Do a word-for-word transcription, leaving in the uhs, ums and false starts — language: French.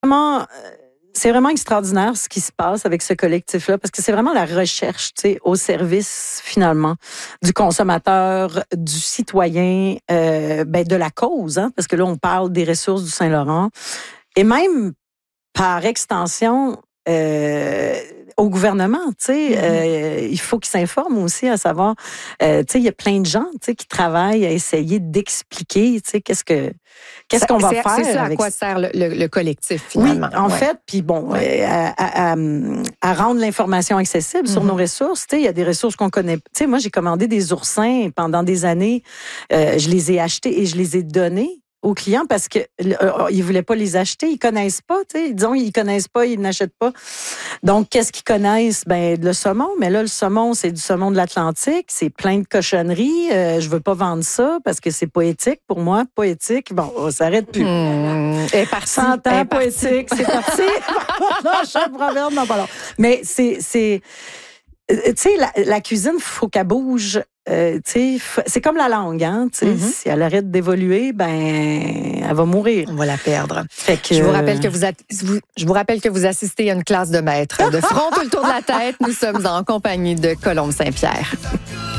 vraiment... C'est vraiment extraordinaire ce qui se passe avec ce collectif-là, parce que c'est vraiment la recherche, tu sais, au service, finalement, du consommateur, du citoyen, euh, ben, de la cause, hein, parce que là, on parle des ressources du Saint-Laurent. Et même, par extension, euh, au gouvernement, tu sais, mm-hmm. euh, il faut qu'ils s'informent aussi à savoir, euh, tu sais, il y a plein de gens, tu sais, qui travaillent à essayer d'expliquer, tu sais, qu'est-ce que qu'est-ce ça, qu'on va c'est, faire. C'est ça avec... à quoi sert le, le, le collectif, finalement. Oui, en ouais. fait, puis bon, ouais. euh, à, à, à rendre l'information accessible mm-hmm. sur nos ressources. Tu sais, il y a des ressources qu'on connaît. Tu sais, moi, j'ai commandé des oursins pendant des années. Euh, je les ai achetés et je les ai donnés aux clients parce que euh, ils voulaient pas les acheter, ils connaissent pas, tu sais, disons ils connaissent pas, ils n'achètent pas. Donc qu'est-ce qu'ils connaissent? Ben le saumon, mais là le saumon c'est du saumon de l'Atlantique, c'est plein de cochonneries, euh, je veux pas vendre ça parce que c'est pas éthique pour moi, pas éthique. Bon, on s'arrête plus. Mmh, est parti, cent ans pas éthique, c'est parti. Non, chaque proverbe non pas long. Mais c'est c'est tu sais la, la cuisine, faut qu'elle bouge. Euh, c'est comme la langue, hein, mm-hmm. si elle arrête d'évoluer, ben elle va mourir. On va la perdre. Fait que, je, vous rappelle que vous, a, je vous rappelle que vous assistez à une classe de maître de front tout le tour de la tête. Nous sommes en compagnie de Colombe Saint-Pierre.